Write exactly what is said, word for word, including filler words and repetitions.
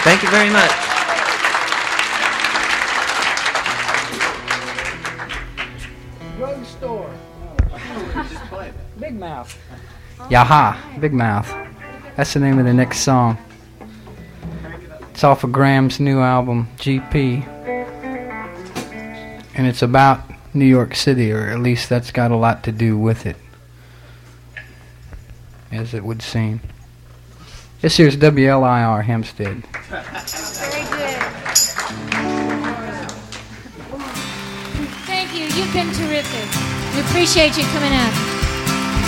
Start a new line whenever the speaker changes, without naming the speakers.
Thank you very much.
Drugstore. Big Mouth.
Yaha, Big Mouth. That's the name of the next song. It's off of Graham's new album, G P. And it's about New York City, or at least that's got a lot to do with it, as it would seem. This here's W L I R Hempstead.
Very good. Thank you. You've been terrific. We appreciate you coming out.